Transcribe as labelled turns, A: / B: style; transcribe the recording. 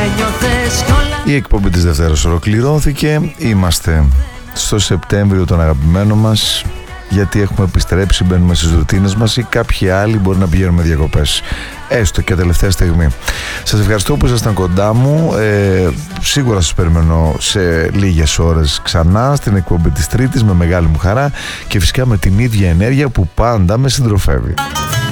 A: Η εκπομπή της Δευτέρας ολοκληρώθηκε. Είμαστε στο Σεπτέμβριο τον αγαπημένο μας, γιατί έχουμε επιστρέψει, μπαίνουμε στις ρουτίνες μας, ή κάποιοι άλλοι μπορεί να πηγαίνουμε διακοπές, έστω και τελευταία στιγμή. Σας ευχαριστώ που ήσασταν κοντά μου. Σίγουρα σας περιμένω σε λίγες ώρες ξανά στην εκπομπή της Τρίτης με μεγάλη μου χαρά και φυσικά με την ίδια ενέργεια που πάντα με συντροφεύει.